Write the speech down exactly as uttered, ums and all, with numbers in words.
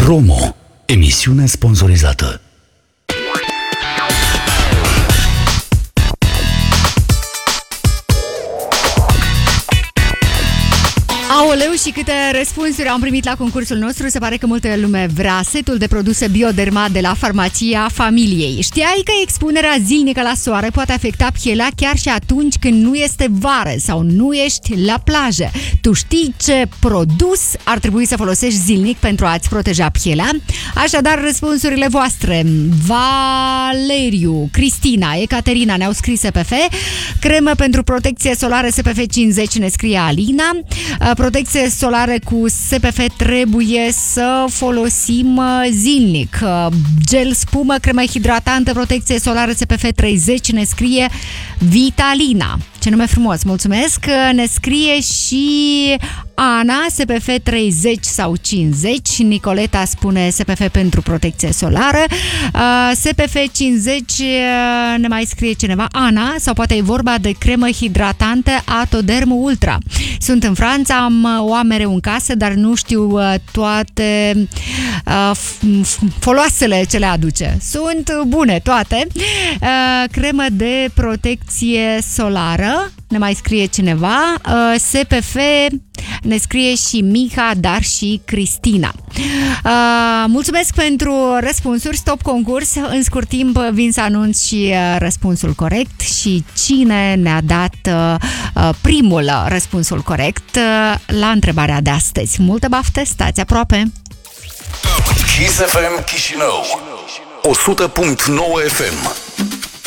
Promo. Emisiune sponsorizată. Aoleu, și câte răspunsuri am primit la concursul nostru. Se pare că multă lume vrea setul de produse Bioderma de la Farmacia Familiei. Știai că expunerea zilnică la soare poate afecta pielea chiar și atunci când nu este vară sau nu ești la plajă? Tu știi ce produs ar trebui să folosești zilnic pentru a-ți proteja pielea? Așadar, răspunsurile voastre: Valeriu, Cristina, Ecaterina ne-au scris S P F. Cremă pentru protecție solară S P F cincizeci ne scrie Alina. Protecție solară cu S P F trebuie să folosim zilnic. Gel spumă, cremă hidratantă, protecție solară S P F treizeci ne scrie Vitalina. Ce nume frumos, mulțumesc! Ne scrie și Ana, S P F treizeci sau cincizeci. Nicoleta spune S P F pentru protecție solară. S P F cincizeci ne mai scrie cineva, Ana, sau poate e vorba de cremă hidratantă Atoderm Ultra. Sunt în Franța, am o am mereu în casă, dar nu știu toate foloasele ce le aduce. Sunt bune toate. Cremă de protecție solară ne mai scrie cineva, S P F ne scrie și Mica, dar și Cristina. Mulțumesc pentru răspunsuri. Stop concurs. În scurt timp vin să anunț și răspunsul corect și cine ne-a dat primul răspunsul corect la întrebarea de astăzi. Multă baftă, stați aproape! Kiss F M Chișinău o sută punct nouă F M